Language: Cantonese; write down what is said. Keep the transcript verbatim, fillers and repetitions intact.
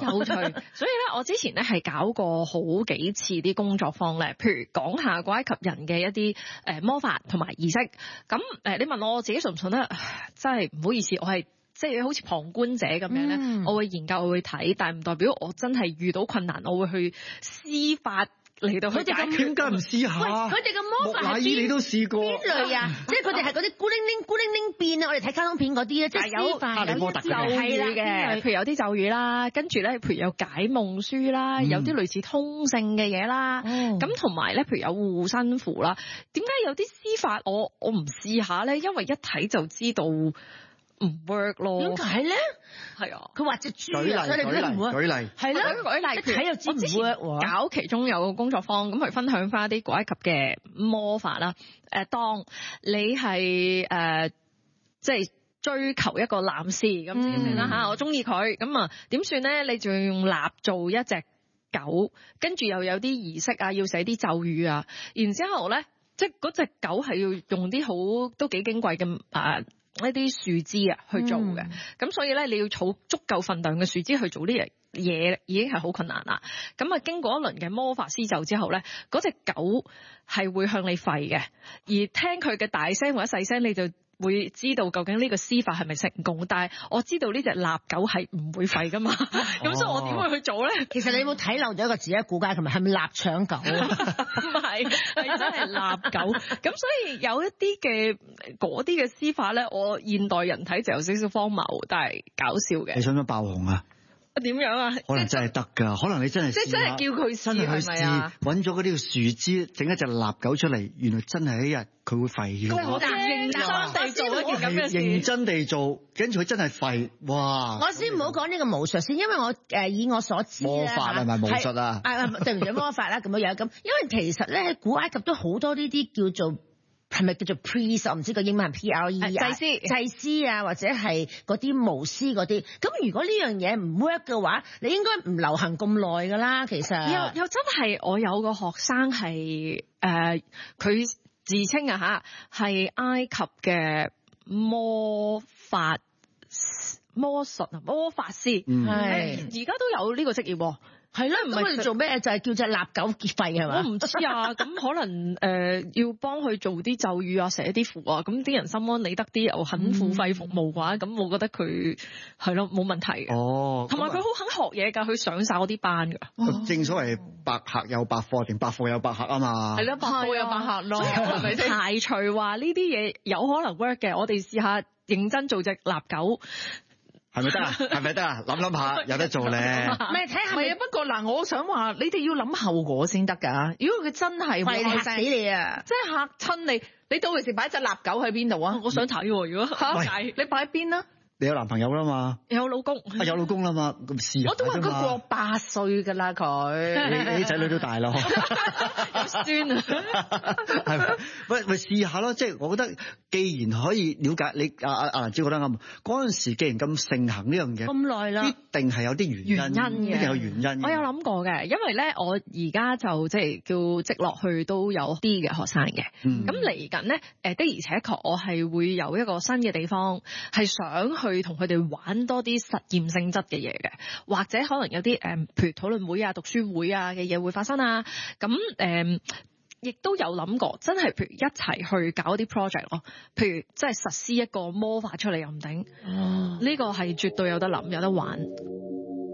有趣。所以咧，我之前咧係搞過好幾次啲工作坊咧，譬如講下古埃及人嘅一啲誒魔法同埋儀式。咁誒，你問我我自己信唔信咧？真係唔好意思，我係即係好似旁觀者咁樣咧，嗯、我會研究，我會睇，但係唔代表我真係遇到困難，我會去施法。嚟到佢哋咁點解唔試下？ 佢哋嘅魔法係邊？ 你都試過邊類啊？即係佢哋係嗰啲孤零零、孤零零變啊！我哋睇卡通片嗰啲咧，即係有哈利波特咒語嘅，譬如有啲咒語啦，跟住咧，譬如有解夢書啦，有啲類似通勝嘅嘢啦，咁同埋咧，譬如有護身符啦。點解有啲施法我我唔試下咧？因為一睇就知道唔 work 咯。 點解咧？ 係啊， 佢話隻豬舉例，舉例，舉例， 係啦， 舉例， 一睇就知唔 work 喎。 搞其中有個工作坊，咁去分享翻啲古埃及嘅魔法啦。誒，當你係誒，即係追求一個男士咁點算啦嚇？我中意佢，咁啊點算咧？你就要用蠟做一隻狗，跟住又有啲儀式啊，要寫啲咒語啊，然之後咧，即係嗰隻狗係要用啲好都幾矜貴嘅啊。一啲樹枝啊去做嘅，咁、嗯、所以咧你要儲足夠份量嘅樹枝去做呢樣嘢，已經係好困難啦。咁啊經過一輪嘅魔法施咒之後咧，嗰隻狗係會向你吠嘅，而聽佢嘅大聲或者細聲，你就會知道究竟呢個施法係咪成功。但係我知道呢隻臘狗係唔會吠噶嘛，咁、哦、所以我點會去做咧？ 其實你有冇睇漏咗一個字喺古街，同埋係咪臘腸狗？ 唔係，係真係臘狗。咁所以有一啲嘅嗰啲嘅施法咧，我現代人睇就有少少荒謬，但係搞笑嘅。 你想唔想爆紅啊？ 點樣啊？ 可能真係得㗎，可能你真係即係真係叫佢真係去試，揾咗嗰啲樹枝整一隻臘狗出嚟，原來真係一日佢會吠嘅。 我認真地做一件咁嘅事， 認真地做，跟住佢真係吠，哇！ 我先唔好講呢個巫術先，因為我誒以我所知魔法係咪巫術啊？ 啊，對唔住魔法啦，咁樣樣咁，因為其實咧喺古埃及都好多呢啲叫做。係咪叫做 priest？ 我唔知個英文係 P R E 啊，祭司、祭司啊，或者係嗰啲巫師嗰啲。咁如果呢樣嘢唔 work 嘅話，你應該唔流行咁耐㗎啦。其實又又真係，我有個學生係誒，佢、呃、自稱啊嚇係埃及嘅魔法魔術啊魔法師，係而家都有呢個職業。係啦，唔係做咩就係叫隻臘狗結吠係嘛？我唔知啊，咁可能誒、呃、要幫佢做啲咒語啊，寫啲符啊，咁啲人心安理得啲，又肯付費服務嘅話，咁、嗯、我覺得佢係咯冇問題嘅。哦，同埋佢好肯學嘢㗎，佢上晒我啲班㗎。 哦、正所謂百客有百貨，定百貨有百客啊嘛。 係啦，百貨有百客咯。係咪先？排除話呢啲嘢有可能 work 嘅，我哋試下認真做隻臘狗。 係咪得啊？係咪得啊？諗諗下有得做咧。 唔係睇下，係啊。不過嗱，我想話你哋要諗後果先得㗎。如果佢真係會嚇死你啊！ 即係嚇親你，你到時擺隻臘狗喺邊度啊？ 我想睇喎，如果嚇，你擺喺邊啊？ 你有男朋友啦嘛？ 有老公， 啊有老公啦嘛？咁試下。 我都話佢過八歲㗎啦，佢你你啲仔女都大咯， 有孫啊， 係咪？喂喂，試下咯，即係我覺得，既然可以了解你，阿阿阿蘭姐覺得啱。嗰陣時既然咁盛行呢樣嘢，咁耐啦，必定係有啲原因， 原因嘅， 一定有原因。 我有諗過嘅，因為咧，我而家就即係叫積落去都有啲嘅學生嘅，咁嚟緊咧，誒的而且確我係會有一個新嘅地方，係想去。去同佢哋玩多啲實驗性質嘅嘢嘅，或者可能有啲誒，譬如討論會啊、讀書會啊嘅嘢會發生啊。咁誒，亦都有諗過，真係譬如一齊去搞啲 project 咯。譬如真係實施一個魔法出嚟又唔定，呢個係絕對有得諗，有得玩。